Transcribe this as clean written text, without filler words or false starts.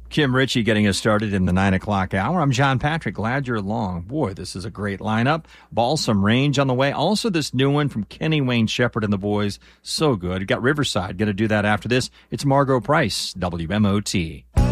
Kim Ritchie getting us started in the 9 o'clock hour. I'm John Patrick. Glad you're along. Boy, this is a great lineup. Balsam Range on the way. Also, this new one from Kenny Wayne Shepherd and the boys. So good. Got Riverside. Going to do that after this. It's Margot Price, WMOT.